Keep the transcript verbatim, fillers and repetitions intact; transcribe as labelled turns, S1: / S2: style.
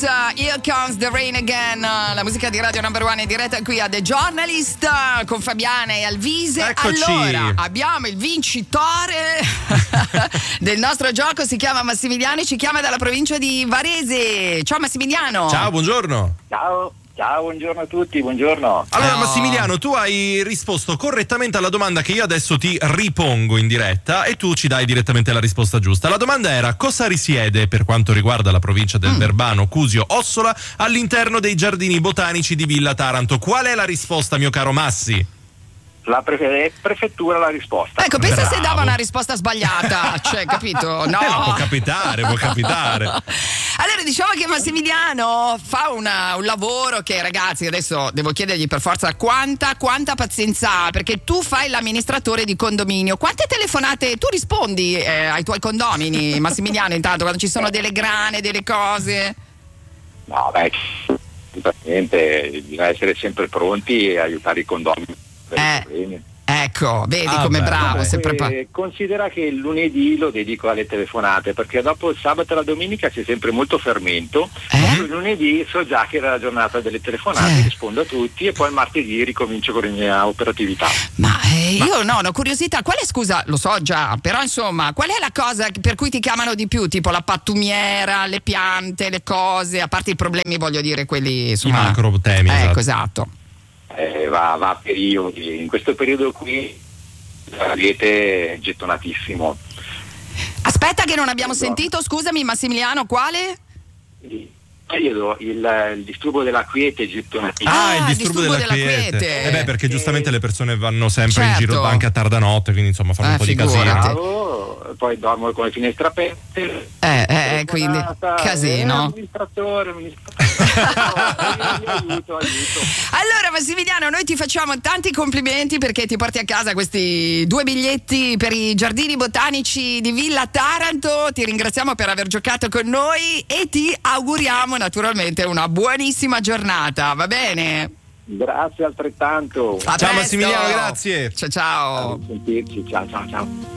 S1: Here Comes the Rain Again, la musica di Radio Number One in diretta qui a The Journalist con Fabiana e Alvise.
S2: Eccoci.
S1: Allora, abbiamo il vincitore del nostro gioco, si chiama Massimiliano e ci chiama dalla provincia di Varese. Ciao Massimiliano.
S2: Ciao, buongiorno.
S3: Ciao. Ciao, buongiorno a tutti, buongiorno.
S2: Allora
S1: Ciao.
S2: Massimiliano, tu hai risposto correttamente alla domanda che io adesso ti ripongo in diretta e tu ci dai direttamente la risposta giusta. La domanda era: cosa risiede per quanto riguarda la provincia del
S1: Mm.
S2: Verbano, Cusio, Ossola all'interno dei giardini botanici di Villa Taranto? Qual è la risposta, mio caro Massi?
S3: La prefe- prefettura la risposta.
S1: Ecco, pensa se
S2: Bravo.
S1: dava una risposta sbagliata, cioè, capito? No.
S2: Eh, può capitare, può capitare.
S1: Allora, diciamo che Massimiliano fa una- un lavoro che, ragazzi, adesso devo chiedergli per forza quanta, quanta pazienza ha, perché tu fai l'amministratore di condominio. Quante telefonate tu rispondi eh, ai tuoi condomini, Massimiliano, intanto, quando ci sono delle grane, delle cose?
S3: No, beh, niente, bisogna essere sempre pronti e aiutare i condomini per
S1: Eh.
S3: i problemi.
S1: Ecco, vedi
S2: Ah,
S1: come
S2: beh,
S1: bravo,
S3: Comunque,
S1: sempre pa-
S3: considera che il lunedì lo dedico alle telefonate, perché dopo il sabato e la domenica c'è sempre molto fermento.
S1: Eh?
S3: Dopo il lunedì so già che era la giornata delle telefonate,
S1: Eh.
S3: rispondo a tutti e poi il martedì ricomincio con la mia operatività.
S1: Ma eh, io no, ho curiosità, qual è, scusa, lo so già, però insomma, qual è la cosa per cui ti chiamano di più? Tipo la pattumiera, le piante, le cose, a parte i problemi, voglio dire, quelli insomma.
S2: I macro temi,
S1: Ecco,
S2: esatto.
S1: esatto.
S3: Eh, va, va a periodi. In questo periodo qui avete gettonatissimo.
S1: Aspetta che non abbiamo
S3: Esatto.
S1: sentito, scusami Massimiliano, quale?
S3: Il periodo, il, il disturbo della quiete è gettonatissimo.
S1: Ah,
S2: Ah, il
S1: il
S2: disturbo,
S1: disturbo
S2: della,
S1: della
S2: quiete.
S1: quiete.
S2: Eh beh, perché giustamente le persone vanno sempre in
S1: Certo.
S2: giro anche a tarda notte, quindi insomma fanno
S1: Eh,
S2: un po' di
S1: figurati.
S2: casino.
S3: Bravo, poi dormo con le finestre aperte.
S1: Eh, eh, quindi
S3: telefonata,
S1: casino.
S3: eh, amministratore, amministratore. No, aiuto, aiuto.
S1: Allora Massimiliano, noi ti facciamo tanti complimenti perché ti porti a casa questi due biglietti per i giardini botanici di Villa Taranto. Ti ringraziamo per aver giocato con noi e ti auguriamo naturalmente una buonissima giornata, va bene?
S3: Grazie altrettanto.
S1: A
S2: Ciao
S1: presto.
S2: Massimiliano, grazie.
S1: Ciao ciao.
S3: A sentirci, ciao ciao ciao.